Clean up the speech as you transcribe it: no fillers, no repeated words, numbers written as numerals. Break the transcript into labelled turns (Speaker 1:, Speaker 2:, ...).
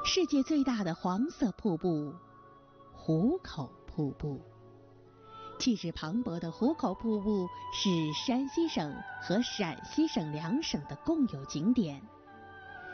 Speaker 1: 世界最大的黄色瀑布——壶口瀑布。气势磅礴的壶口瀑布是山西省和陕西省两省的共有景点，